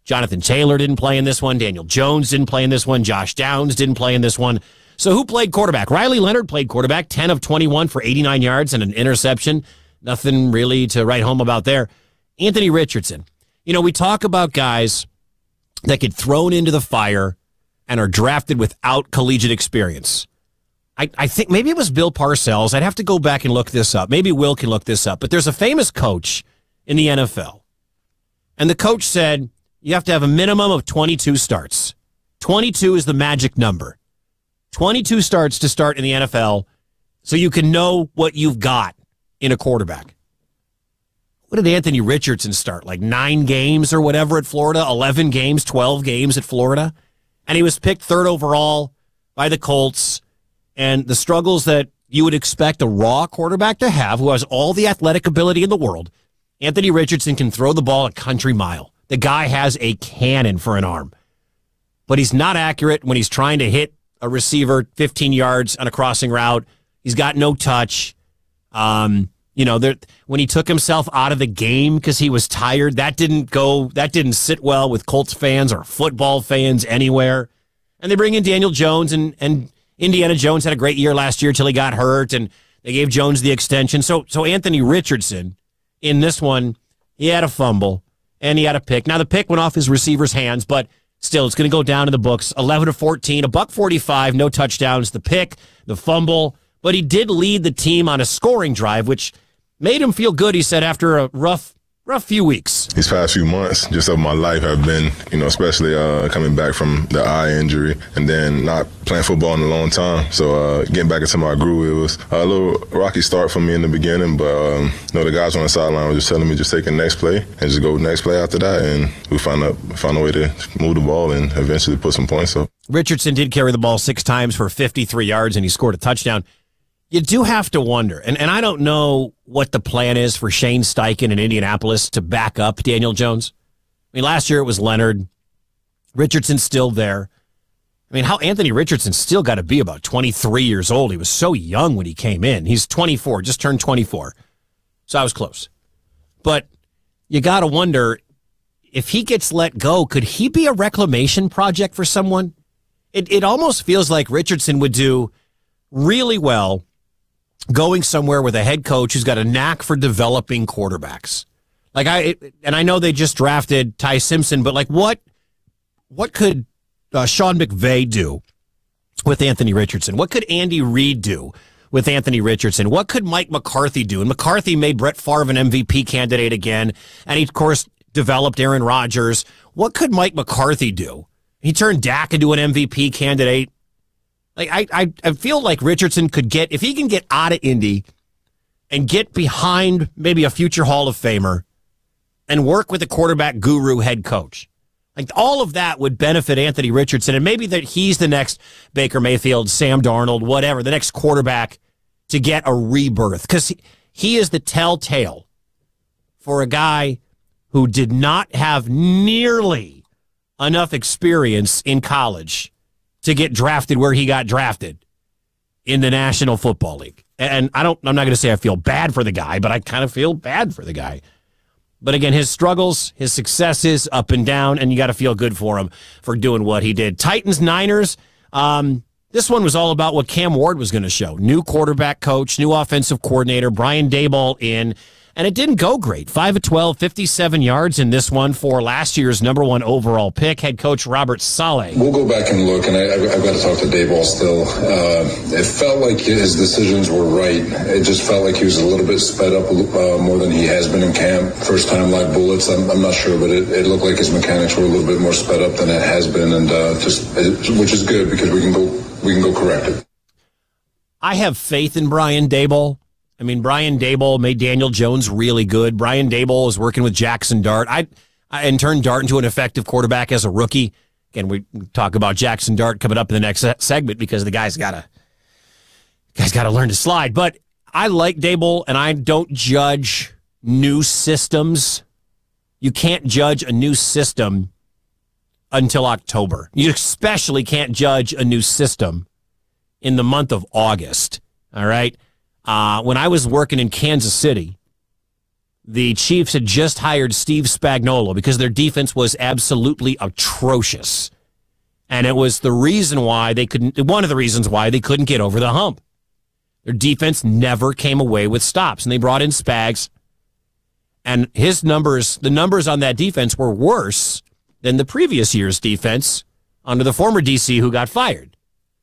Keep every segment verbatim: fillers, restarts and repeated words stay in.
Jonathan Taylor didn't play in this one. Daniel Jones didn't play in this one. Josh Downs didn't play in this one. So who played quarterback? Riley Leonard played quarterback, ten of twenty-one for eighty-nine yards and an interception. Nothing really to write home about there. Anthony Richardson. You know, we talk about guys that get thrown into the fire and are drafted without collegiate experience. I, I think maybe it was Bill Parcells. I'd have to go back and look this up. Maybe Will can look this up. But there's a famous coach in the N F L. And the coach said, you have to have a minimum of twenty-two starts. twenty-two is the magic number. twenty-two starts to start in the N F L so you can know what you've got in a quarterback. What did Anthony Richardson start? Like nine games or whatever at Florida? eleven games, twelve games at Florida? And he was picked third overall by the Colts. And the struggles that you would expect a raw quarterback to have, who has all the athletic ability in the world, Anthony Richardson can throw the ball a country mile. The guy has a cannon for an arm. But he's not accurate when he's trying to hit a receiver fifteen yards on a crossing route. He's got no touch. Um, you know, there, when he took himself out of the game because he was tired, that didn't go, that didn't sit well with Colts fans or football fans anywhere. And they bring in Daniel Jones, and, and Indiana Jones had a great year last year till he got hurt, and they gave Jones the extension. So, so Anthony Richardson, in this one, he had a fumble, and he had a pick. Now, the pick went off his receiver's hands, but still, it's going to go down in the books. eleven to fourteen, a buck forty-five, no touchdowns. The pick, the fumble, but he did lead the team on a scoring drive, which made him feel good, he said, after a rough, rough few weeks. These past few months, just of my life, have been, you know, especially uh, coming back from the eye injury and then not playing football in a long time. So uh, getting back into my groove, it was a little rocky start for me in the beginning, but um, you know, the guys on the sideline were just telling me just take the next play and just go next play after that, and we found a found a way to move the ball and eventually put some points up. Richardson did carry the ball six times for fifty-three yards, and he scored a touchdown. You do have to wonder, and, and I don't know what the plan is for Shane Steichen in Indianapolis to back up Daniel Jones. I mean, last year it was Leonard. Richardson's still there. I mean, how Anthony Richardson still got to be about twenty-three years old. He was so young when he came in. He's twenty-four, just turned twenty-four. So I was close. But you got to wonder, if he gets let go, could he be a reclamation project for someone? It, it almost feels like Richardson would do really well going somewhere with a head coach who's got a knack for developing quarterbacks. Like I, and I know they just drafted Ty Simpson, but like what, what could uh, Sean McVay do with Anthony Richardson? What could Andy Reid do with Anthony Richardson? What could Mike McCarthy do? And McCarthy made Brett Favre an M V P candidate again, and he of course developed Aaron Rodgers. What could Mike McCarthy do? He turned Dak into an M V P candidate. Like I, I, I feel like Richardson could get, if he can get out of Indy and get behind maybe a future Hall of Famer and work with a quarterback guru head coach, like all of that would benefit Anthony Richardson, and maybe that he's the next Baker Mayfield, Sam Darnold, whatever, the next quarterback to get a rebirth, because he, he is the telltale for a guy who did not have nearly enough experience in college to get drafted where he got drafted in the National Football League. And I don't, I'm not going to say I feel bad for the guy, but I kind of feel bad for the guy. But again, his struggles, his successes, up and down, and you got to feel good for him for doing what he did. Titans, Niners, um, this one was all about what Cam Ward was going to show. New quarterback coach, new offensive coordinator, Brian Daboll in. And it didn't go great. five of twelve, fifty-seven yards in this one for last year's number one overall pick, head coach Robert Saleh. We'll go back and look, and I, I've, I've got to talk to Daboll still. Uh, it felt like his decisions were right. It just felt like he was a little bit sped up uh, more than he has been in camp. First time live bullets, I'm, I'm not sure, but it, it looked like his mechanics were a little bit more sped up than it has been, and uh, just it, which is good because we can go we can go correct it. I have faith in Brian Daboll. I mean, Brian Daboll made Daniel Jones really good. Brian Daboll is working with Jackson Dart. I, I and turned Dart into an effective quarterback as a rookie. Again, we talk about Jackson Dart coming up in the next segment because the guy's got to guy's got to learn to slide. But I like Daboll, and I don't judge new systems. You can't judge a new system until October. You especially can't judge a new system in the month of August. All right. Uh, when I was working in Kansas City, the Chiefs had just hired Steve Spagnuolo because their defense was absolutely atrocious. And it was the reason why they couldn't, one of the reasons why they couldn't get over the hump. Their defense never came away with stops, and they brought in Spags. And his numbers, the numbers on that defense were worse than the previous year's defense under the former D C who got fired.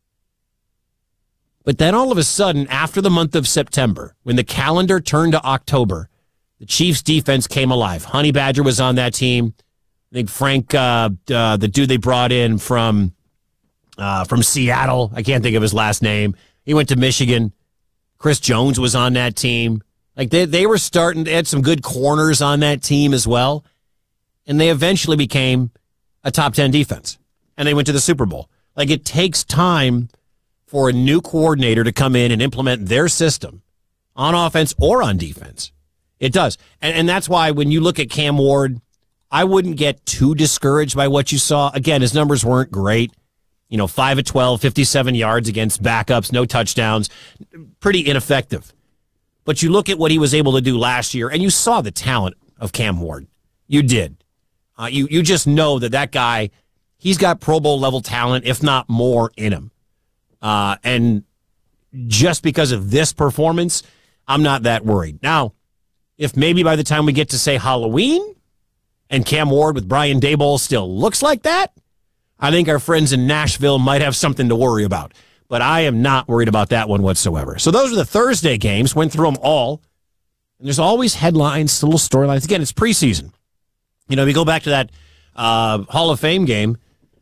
But then all of a sudden, after the month of September, when the calendar turned to October, the Chiefs' defense came alive. Honey Badger was on that team. I think Frank, uh, uh, the dude they brought in from uh, from Seattle, I can't think of his last name. He went to Michigan. Chris Jones was on that team. Like they, they were starting to add some good corners on that team as well. And they eventually became a top ten defense. And they went to the Super Bowl. Like it takes time for a new coordinator to come in and implement their system on offense or on defense. It does. And, and that's why when you look at Cam Ward, I wouldn't get too discouraged by what you saw. Again, his numbers weren't great. You know, five of twelve, fifty-seven yards against backups, no touchdowns. Pretty ineffective. But you look at what he was able to do last year, and you saw the talent of Cam Ward. You did. Uh, you, you just know that that guy, he's got Pro Bowl level talent, if not more, in him. Uh, and just because of this performance, I'm not that worried. Now, if maybe by the time we get to, say, Halloween, and Cam Ward with Brian Daboll still looks like that, I think our friends in Nashville might have something to worry about. But I am not worried about that one whatsoever. So those are the Thursday games. Went through them all. And there's always headlines, little storylines. Again, it's preseason. You know, we go back to that uh, Hall of Fame game.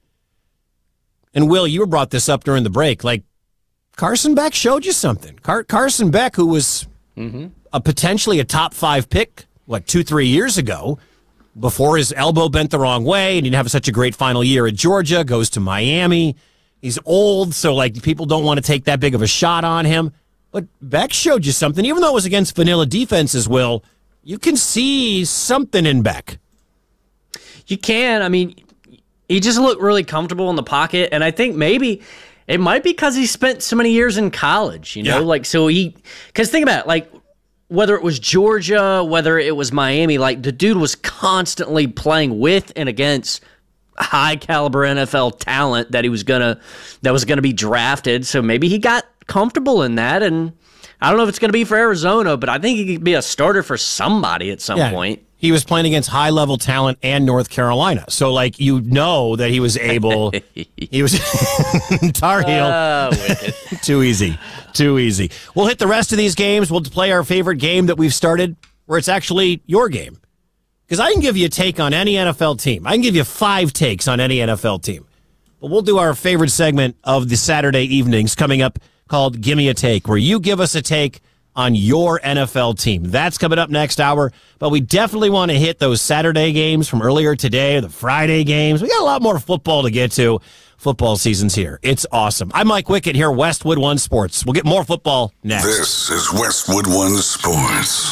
And, Will, you brought this up during the break. Like, Carson Beck showed you something. Car- Carson Beck, who was mm-hmm. a potentially a top five pick, what, two, three years ago, before his elbow bent the wrong way and he didn't have such a great final year at Georgia, goes to Miami. He's old, so like people don't want to take that big of a shot on him. But Beck showed you something. Even though it was against vanilla defenses, Will, you can see something in Beck. You can. I mean, he just looked really comfortable in the pocket, and I think maybe it might be because he spent so many years in college, you know? Yeah. Like, so he, because think about it, like, whether it was Georgia, whether it was Miami, like the dude was constantly playing with and against high caliber N F L talent that he was gonna that was gonna be drafted. So maybe he got comfortable in that, and I don't know if it's gonna be for Arizona, but I think he could be a starter for somebody at some yeah. point. He was playing against high-level talent and North Carolina. So, like, you know that he was able... he was... Tar Heel. Oh, wicked. Too easy. Too easy. We'll hit the rest of these games. We'll play our favorite game that we've started, where it's actually your game. Because I can give you a take on any N F L team. I can give you five takes on any N F L team. But we'll do our favorite segment of the Saturday evenings coming up called Gimme a Take, where you give us a take on your N F L team. That's coming up next hour, but we definitely want to hit those Saturday games from earlier today, the Friday games. We got a lot more football to get to. Football season's here. It's awesome. I'm Mike Wickett here, Westwood One Sports. We'll get more football next. This is Westwood One Sports.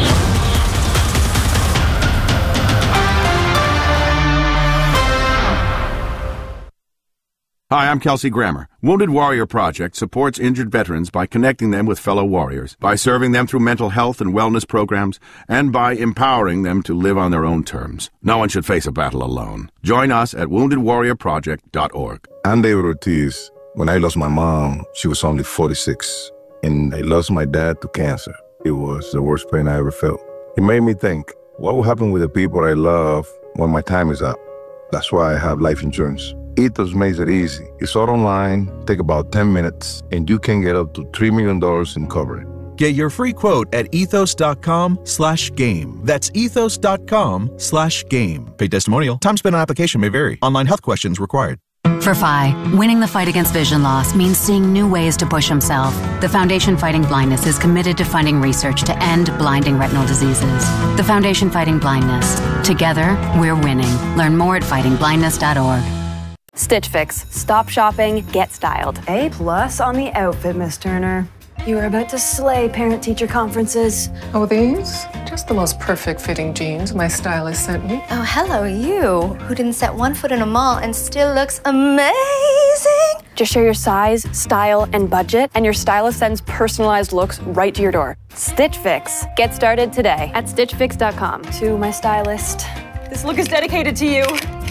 Hi, I'm Kelsey Grammer. Wounded Warrior Project supports injured veterans by connecting them with fellow warriors, by serving them through mental health and wellness programs, and by empowering them to live on their own terms. No one should face a battle alone. Join us at wounded warrior project dot org. I'm David Ortiz. When I lost my mom, she was only forty-six, and I lost my dad to cancer. It was the worst pain I ever felt. It made me think, what will happen with the people I love when my time is up? That's why I have life insurance. Ethos makes it easy. It's all online, take about ten minutes, and you can get up to three million dollars in coverage. Get your free quote at ethos.com slash game. That's ethos.com slash game. Paid testimonial. Time spent on application may vary. Online health questions required. For F I, winning the fight against vision loss means seeing new ways to push himself. The Foundation Fighting Blindness is committed to funding research to end blinding retinal diseases. The Foundation Fighting Blindness. Together, we're winning. Learn more at fighting blindness dot org. Stitch Fix. Stop shopping, get styled. A plus on the outfit, Miss Turner. You are about to slay parent-teacher conferences. Oh, these? Just the most perfect fitting jeans my stylist sent me. Oh, hello, you, who didn't set one foot in a mall and still looks amazing. Just share your size, style, and budget, and your stylist sends personalized looks right to your door. Stitch Fix. Get started today at stitch fix dot com. To my stylist, this look is dedicated to you.